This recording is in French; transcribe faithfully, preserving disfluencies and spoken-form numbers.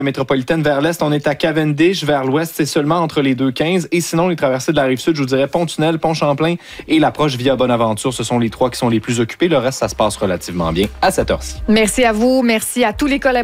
Métropolitaine vers l'est, on est à Cavendish, vers l'ouest, c'est seulement entre les deux quinze. Et sinon, les traversées de la Rive-Sud, je vous dirais Pont-Tunnel, Pont-Champlain et l'approche via Bonaventure, ce sont les trois qui sont les plus occupés. Le reste, ça se passe relativement bien à cette heure-ci. Merci à vous. Merci à tous les collaborateurs.